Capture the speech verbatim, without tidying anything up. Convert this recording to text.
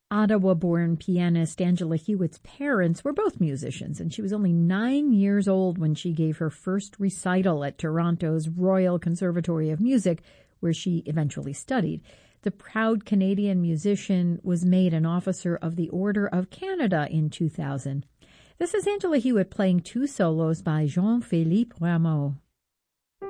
Ottawa-born pianist Angela Hewitt's parents were both musicians, and she was only nine years old when she gave her first recital at Toronto's Royal Conservatory of Music, where she eventually studied. The proud Canadian musician was made an Officer of the Order of Canada in two thousand. This is Angela Hewitt playing two solos by Jean-Philippe Rameau.